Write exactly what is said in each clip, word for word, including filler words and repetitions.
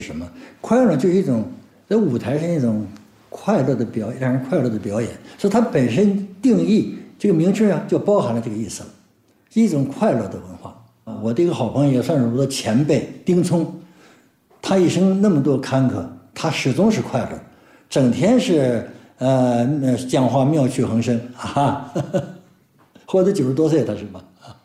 什么？快乐就是一种在舞台上一种快乐的表演，让人快乐的表演，所以它本身定义这个名称啊，就包含了这个意思了，是一种快乐的文化啊。我的一个好朋友也算是我的前辈丁聪，他一生那么多坎坷，他始终是快乐，整天是呃讲话妙趣横生啊，活到九十多岁他是吧？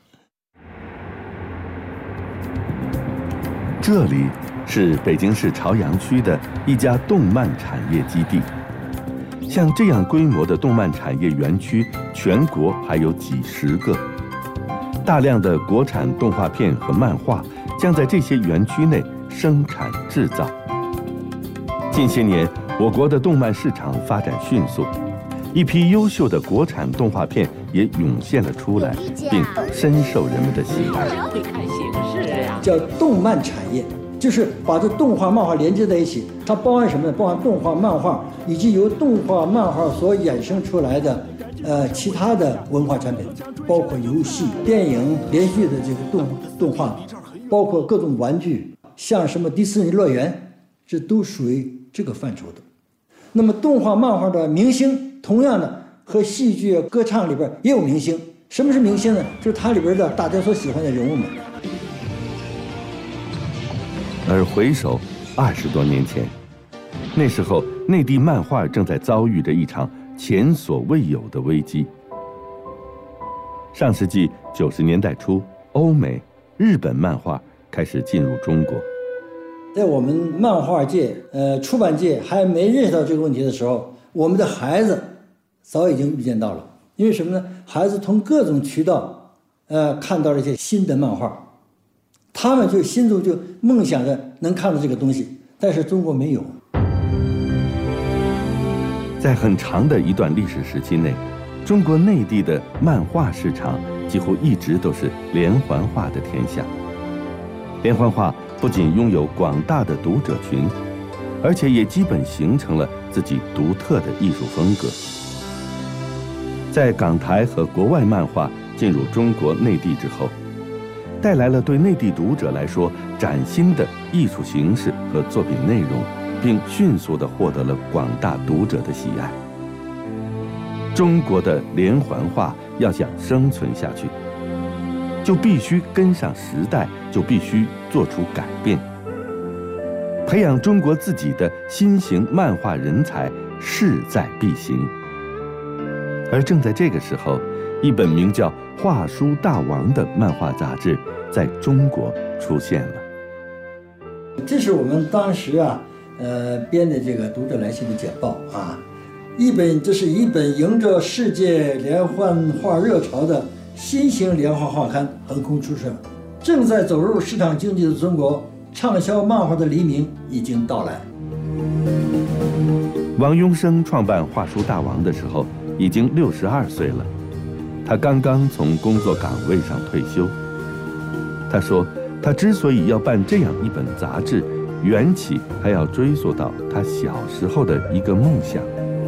这里是北京市朝阳区的一家动漫产业基地。像这样规模的动漫产业园区，全国还有几十个。大量的国产动画片和漫画将在这些园区内生产制造。近些年，我国的动漫市场发展迅速，一批优秀的国产动画片也涌现了出来，并深受人们的喜爱。 叫动漫产业，就是把这动画、漫画连接在一起。它包含什么呢？包含动画、漫画以及由动画、漫画所衍生出来的呃其他的文化产品，包括游戏、电影、连续的这个动动画，包括各种玩具，像什么迪士尼乐园，这都属于这个范畴的。那么动画、漫画的明星，同样的和戏剧、歌唱里边也有明星。什么是明星呢？就是它里边的大家所喜欢的人物们。 而回首二十多年前，那时候内地漫画正在遭遇着一场前所未有的危机。上世纪九十年代初，欧美、日本漫画开始进入中国。 在我们漫画界、呃出版界还没认识到这个问题的时候，我们的孩子早已经预见到了。因为什么呢？孩子从各种渠道，呃，看到了一些新的漫画。他们就心中就梦想着能看到这个东西，但是中国没有。 在很长的一段历史时期内，中国内地的漫画市场几乎一直都是连环画的天下。连环画不仅拥有广大的读者群，而且也基本形成了自己独特的艺术风格。在港台和国外漫画进入中国内地之后，带来了对内地读者来说崭新的艺术形式和作品内容，并迅速地获得了广大读者的喜爱。中国的连环画要想生存下去，就必须跟上时代，就必须做出改变，培养中国自己的新型漫画人才势在必行。而正在这个时候，一本名叫《画书大王》的漫画杂志在中国出现了。 这是我们当时啊，呃编的这个读者来信的简报啊，一本这是一本迎着世界连环画热潮的新型连环画刊横空出世，正在走入市场经济的中国，畅销漫画的黎明已经到来。 王庸生创办《画书大王》的时候已经六十二岁了。他刚刚从工作岗位上退休。他说，他之所以要办这样一本杂志，缘起还要追溯到他小时候的一个梦想。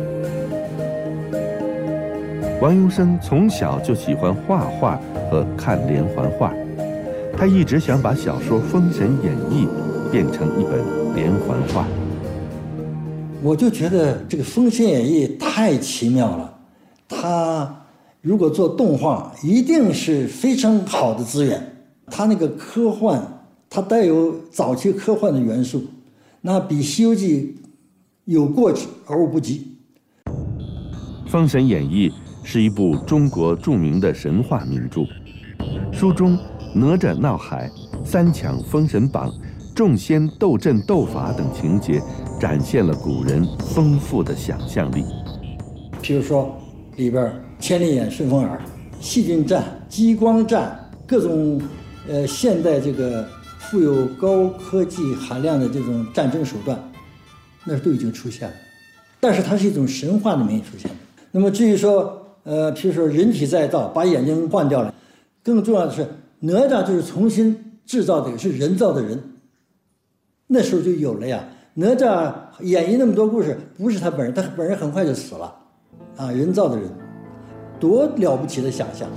王庸生从小就喜欢画画和看连环画，他一直想把小说《封神演义》变成一本连环画。 我就觉得这个《封神演义》太奇妙了，它如果做动画，一定是非常好的资源。它那个科幻，它带有早期科幻的元素，那比《西游记》有过之而无不及。 《封神演义》是一部中国著名的神话名著，书中哪吒闹海、三抢封神榜、众仙斗阵斗法等情节，展现了古人丰富的想象力。 譬如说，里边千里眼、顺风耳、细菌战、激光战，各种呃现代这个富有高科技含量的这种战争手段，那都已经出现了。但是它是一种神话的名义出现的。那么至于说，呃，譬如说人体再造，把眼睛换掉了，更重要的是，哪吒就是重新制造的，是人造的人。那时候就有了呀。哪吒演绎那么多故事，不是他本人，他本人很快就死了，啊，人造的人，多了不起的想象！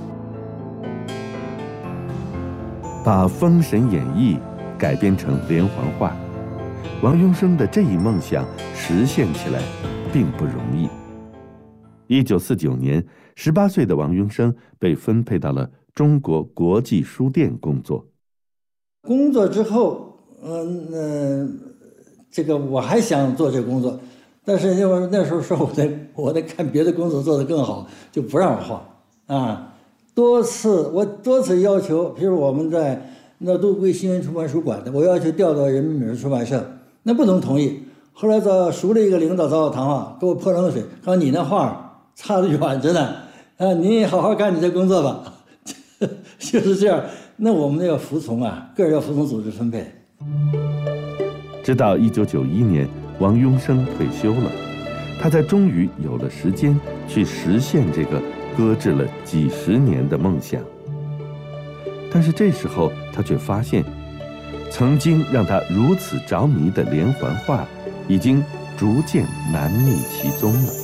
把《封神演义》改编成连环画， 王庸生的这一梦想实现起来并不容易。一九四九年，十八岁的王庸生被分配到了中国国际书店工作。 工作之后，嗯、呃，这个我还想做这个工作，但是因为那时候说我在我在看别的工作做得更好，就不让我画啊。多次我多次要求，比如我们在那都归新闻出版署管的，我要求调到人民美术出版社，那不能同意。后来找熟的一个领导找我谈话，给我泼冷水，说你那画差得远着呢，啊，你好好干你的工作吧。就是这样，那我们要服从啊，个人要服从组织分配。 直到一九九一年，王庸生退休了，他才终于有了时间去实现这个搁置了几十年的梦想。但是这时候他却发现，曾经让他如此着迷的连环画，已经逐渐难觅其踪了。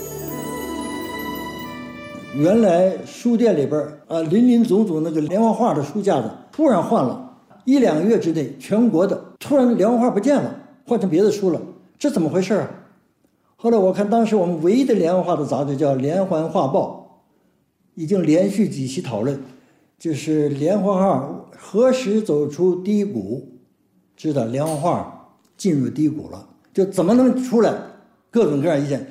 原来书店里边啊，林林总总那个连环画的书架子突然换了，一两个月之内，全国的突然连环画不见了，换成别的书了，这怎么回事啊？后来我看当时我们唯一的连环画的杂志叫《连环画报》，已经连续几期讨论，就是连环画何时走出低谷，知道连环画进入低谷了，就怎么能出来，各种各样意见。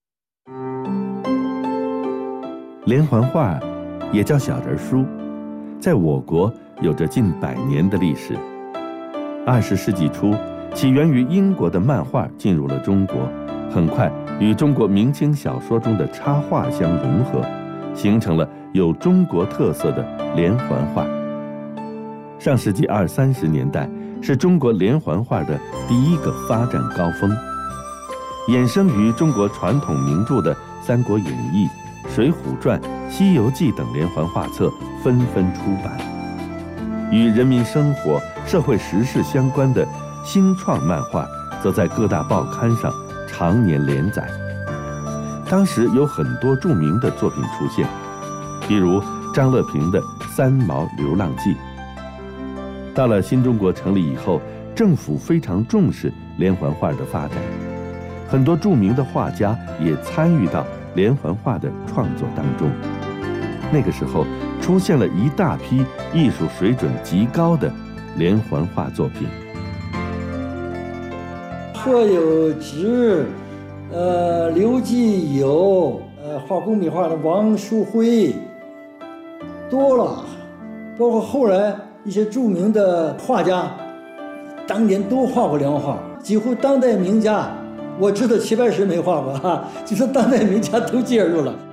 连环画也叫小人书，在我国有着近百年的历史。二十世纪初，起源于英国的漫画进入了中国，很快与中国明清小说中的插画相融合，形成了有中国特色的连环画。上世纪二三十年代是中国连环画的第一个发展高峰，衍生于中国传统名著的《三国演义》《水浒传》《西游记》等连环画册纷纷出版，与人民生活、社会时事相关的新创漫画则在各大报刊上常年连载。当时有很多著名的作品出现，比如张乐平的《三毛流浪记》。到了新中国成立以后，政府非常重视连环画的发展，很多著名的画家也参与到连环画的创作当中。那个时候出现了一大批艺术水准极高的连环画作品。 贺有直，呃，刘继友，呃，画工笔画的王书辉，多了，包括后来一些著名的画家，当年都画过连环画，几乎当代名家。我知道齐白石没画过哈，就是当代名家都介入了，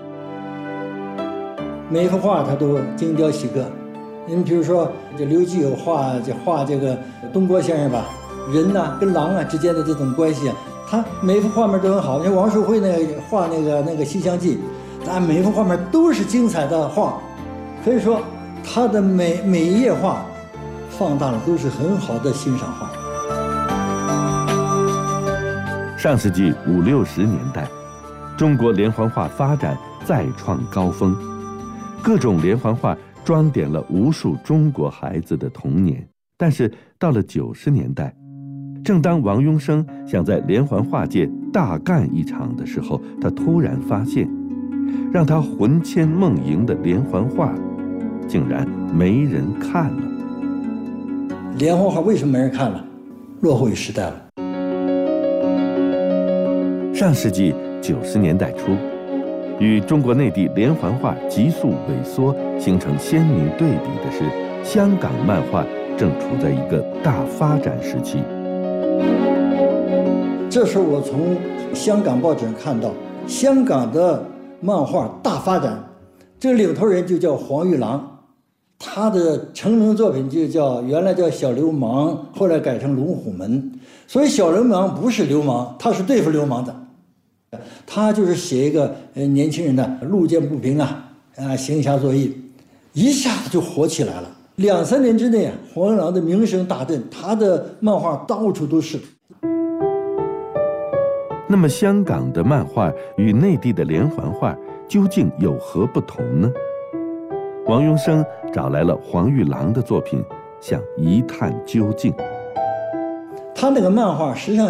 每一幅画他都精雕细刻。你比如说这刘继友画这画这个东郭先生吧，人呐、啊、跟狼啊之间的这种关系啊，他每一幅画面都很好。你看王树辉那个画那个那个《西厢记》，他每一幅画面都是精彩的画，可以说他的每每一页画放大了都是很好的欣赏画。 上世纪五六十年代，中国连环画发展再创高峰，各种连环画装点了无数中国孩子的童年。但是到了九十年代，正当王庸生想在连环画界大干一场的时候，他突然发现，让他魂牵梦萦的连环画竟然没人看了。 连环画为什么没人看了？落后于时代了。 上世纪九十年代初，与中国内地连环画急速萎缩形成鲜明对比的是，香港漫画正处在一个大发展时期。 这时候我从香港报纸上看到，香港的漫画大发展，这个领头人就叫黄玉郎，他的成名作品就叫原来叫小流氓，后来改成龙虎门。所以小流氓不是流氓，他是对付流氓的。他就是写一个呃年轻人的路见不平啊啊行侠作义，一下子就火起来了。两三年之内啊，黄玉郎的名声大振，他的漫画到处都是。 那么香港的漫画与内地的连环画究竟有何不同呢？王庸生找来了黄玉郎的作品，想一探究竟。 他那个漫画实际上